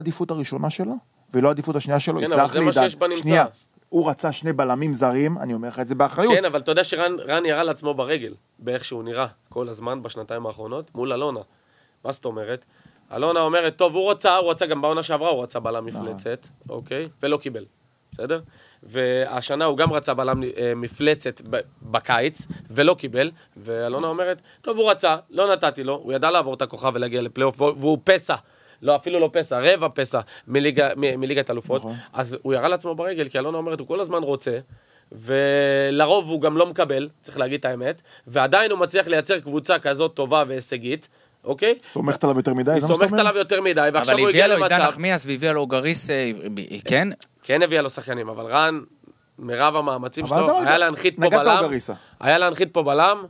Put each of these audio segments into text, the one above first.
העדיפות הראשונה שלו, ולא העדיפות השנייה שלו, כן, אבל זה מה שיש בנמצא. שנייה, הוא רצה שני בלמים זרים, אני אומר לך את זה באחריות. כן, אבל אתה יודע שרן ירה לעצמו ברגל, באיך שהוא נראה כל הזמן בשנתיים האחרונות, מול אלונה. מה זאת אומרת? אלונה אומרת, טוב, הוא רצה גם בעונה שעברה, הוא רצה בלם מפלצת, אוקיי? ולא קיבל, בסדר? והשנה הוא גם רצה בלם מפלצת בקיץ, ולא קיבל, ואלונה אומרת, טוב, הוא רצה, לא נתתי לו, הוא ידע לעבור את הכוכב ולהגיע לפלייאוף, והוא פסע. לא, אפילו לא פסע, רבע פסע מליגת אלופות, אז הוא ירה לעצמו ברגל, כי אלונה אומרת, הוא כל הזמן רוצה, ולרוב הוא גם לא מקבל, צריך להגיד את האמת, ועדיין הוא מצליח לייצר קבוצה כזאת טובה והישגית, אוקיי? סומכת עליו יותר מדי, היא סומכת עליו יותר מדי, ועכשיו הוא הגיע למצב... אבל הביאה לו עידן נחמיאס והביאה לו גריס, כן? כן הביאה לו שחקנים, אבל רן, מרב המאמצים שלו, היה להנחית פה בלם,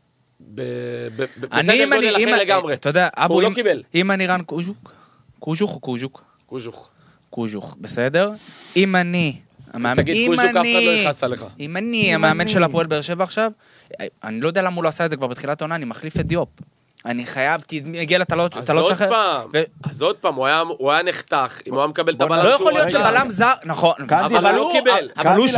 בסדר גודל אחר לגמרי. אתה יודע, הוא לא קיבל. אם אני רן קוז'וק, קוז'וך או קוז'וק? קוז'וך, בסדר? אם אני... תגיד קוז'וק, אף אחד לא יכעס עליך. אם אני המאמן של הפועל באר שבע עכשיו, אני לא יודע למה הוא לא עשה את זה כבר בתחילת העונה, אני מחליף את דיופ. אני חייב, כי הגיע לתלות שחר. אז עוד פעם, הוא היה נחתך, אם הוא היה מקבל את הבלם. לא יכול להיות שבלם זר, נכון, אבל הוא קיבל. אבל הוא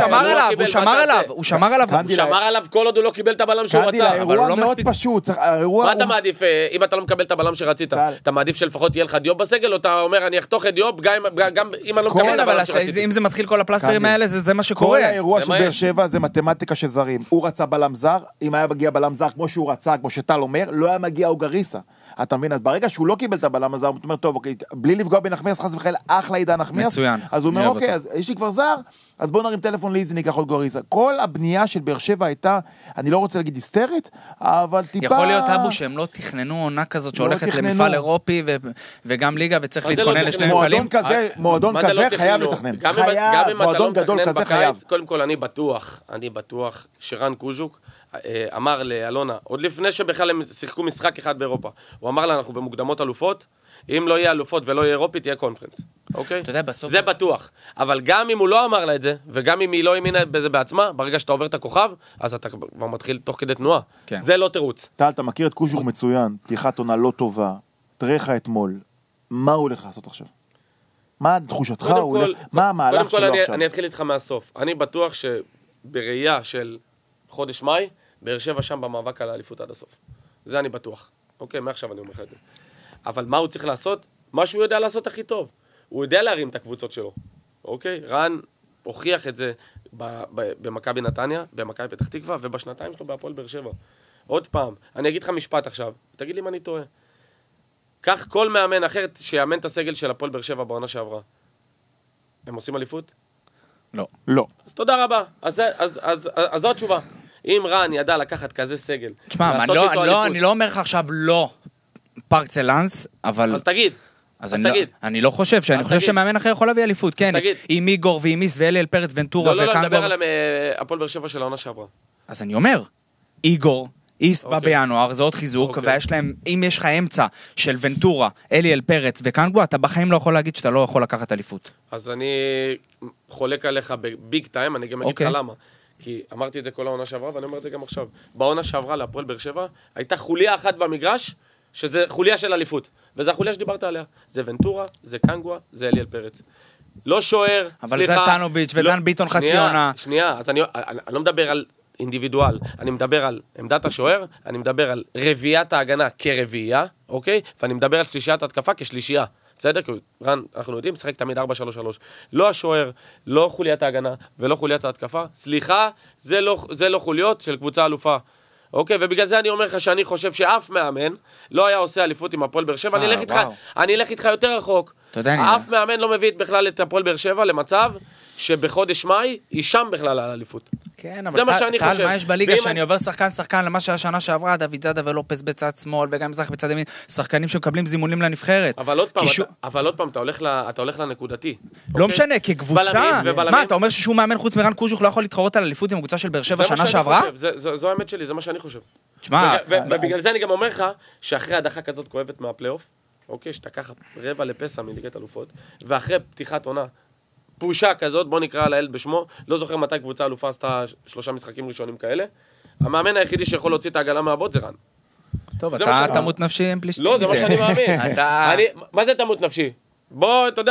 שמר עליו, כל עוד הוא לא קיבל את הבלם שהוא רצה. האירוע מאוד פשוט. מה אתה מעדיף, אם אתה לא מקבל את הבלם שרצית? אתה מעדיף שלפחות יהיה לך דיופ בסגל, או אתה אומר, אני אחתוך את דיופ, גם אם אני לא מקבל את הבלם שרציתי. אם זה מתחיל כל הפלסטרים האלה, זה מה שקורה. כל האירוע של באר שבע זה מתמטיקה של זרים. הוא רצה בלם זר, אם היה מגיע בלם זר כמו שהוא רצה, כמו שטל אומר, לא היה מגיע אוגריסה. אתה מבין? אז ברגע שהוא לא קיבל את הבלם הזה, הוא אומר, טוב, אוקיי, בלי לפגוע בנחמיאס, חס וחלילה, אחלה עידן נחמיאס. מצוין. אז הוא אומר, אוקיי, אז יש לי כבר זר, אז בואו נרים טלפון לאיזי, ניקח עוד גוריסה. כל הבנייה של באר שבע הייתה, אני לא רוצה להגיד היסטרית, אבל טיפה... יכול להיות אבו שהם לא תכננו עונה כזאת שהולכת למפעל אירופי וגם ליגה, וצריך להתכונן לשני מפעלים. מועדון כזה חייב לתכנן. מועדון גדול כזה חייב. קודם כל, אני בטוח שרן קוז'וק אמר לאלונה, עוד לפני שבכלל הם שיחקו משחק אחד באירופה, הוא אמר לה, אנחנו במוקדמות אלופות, אם לא יהיה אלופות ולא יהיה אירופית, תהיה קונפרנס. אוקיי? אתה יודע, בסוף... זה בטוח. אבל גם אם הוא לא אמר לה את זה, וגם אם היא לא האמינה בזה בעצמה, ברגע שאתה עובר את הכוכב, אז אתה כבר מתחיל תוך כדי תנועה. כן. זה לא תירוץ. טל, אתה מכיר את קוז'וך מצוין, פתיחת עונה לא טובה, תראה לך אתמול, מה הוא הולך לעשות עכשיו? מה תחושתך? מה המהלך שלו עכשיו? אני אתחיל איתך מהסוף. אני בטוח שבראייה של חודש מאי, באר שבע שם במאבק על האליפות עד הסוף. זה אני בטוח. אוקיי, מעכשיו אני אומר לך את זה. אבל מה הוא צריך לעשות? מה שהוא יודע לעשות הכי טוב. הוא יודע להרים את הקבוצות שלו. אוקיי? רן הוכיח את זה במכבי נתניה, במכבי פתח תקווה, ובשנתיים שלו בהפועל באר שבע. עוד פעם, אני אגיד לך משפט עכשיו, תגיד לי אם אני טועה. כך כל מאמן אחר שיאמן את הסגל של הפועל באר שבע בעונה שעברה. הם עושים אליפות? לא. לא. אז תודה רבה. אז זו התשובה. אם רן ידע לקחת כזה סגל, תשמע, אני לא אומר לך עכשיו לא פרקצלנס, אבל... אז תגיד. אני לא חושב, אני חושב שמאמן אחר יכול להביא אליפות, כן. עם איגור ועם איס ואליאל פרץ ונטורה וקנגור. לא, נדבר על הפועל באר שבע של העונה שעברה. אז אני אומר, איגור, איס בא בינואר, זה עוד חיזוק, ויש להם, אם יש לך אמצע של ונטורה, אליאל פרץ וקנגור, אתה בחיים לא יכול להגיד שאתה לא יכול לקחת אליפות. אז אני חולק עליך בביג טיים, אני גם אגיד לך למה. כי אמרתי את זה כל העונה שעברה, ואני אומר את זה גם עכשיו. בעונה שעברה להפועל באר שבע, הייתה חוליה אחת במגרש, שזה חוליה של אליפות. וזה החוליה שדיברת עליה. זה ונטורה, זה קנגווה, זה אליאל פרץ. לא שוער, אבל זה טנוביץ' ודן ביטון חצי עונה. שנייה, אז אני לא מדבר על אינדיבידואל, אני מדבר על עמדת השוער, אני מדבר על רביעיית ההגנה כרביעייה, אוקיי? ואני מדבר על שלישיית התקפה כשלישייה. בסדר? כי רן, אנחנו יודעים, שחק תמיד 4-3-3. לא השוער, לא חוליית ההגנה ולא חוליית ההתקפה. סליחה, זה לא חוליות של קבוצה אלופה. אוקיי? ובגלל זה אני אומר לך שאני חושב שאף מאמן לא היה עושה אליפות עם הפועל באר שבע. אני אלך איתך יותר רחוק. אף מאמן לא מביא בכלל את הפועל באר שבע למצב שבחודש מאי היא שם בכלל על האליפות. כן, אבל טל, מה יש בליגה שאני עובר שחקן למה שהשנה שעברה, דוד זאדה ולופס בצד שמאל, וגם מזרח בצד ימין, שחקנים שמקבלים זימונים לנבחרת. אבל עוד פעם, אתה הולך לנקודתי. לא משנה, כקבוצה. מה, אתה אומר ששום מאמן חוץ מרן קוז'וך לא יכול להתחרות על אליפות עם הקבוצה של באר שבע שנה שעברה? זו האמת שלי, זה מה שאני חושב. תשמע, ובגלל זה אני גם אומר לך, שאחרי הדחה כזאת כואבת מהפלייאוף, אוקיי, שאתה ככה רבע לפסע מליגת אלופות, ואחרי פתיחת עונה פושה כזאת, בוא נקרא לילד בשמו, לא זוכר מתי קבוצה אלופה עשתה 3 משחקים ראשונים כאלה, המאמן היחידי שיכול להוציא את העגלה מהבוט זה רן. טוב, אתה תמות נפשי עם פלישתים. לא, זה מה שאני מאמין. מה זה תמות נפשי? בוא, אתה יודע,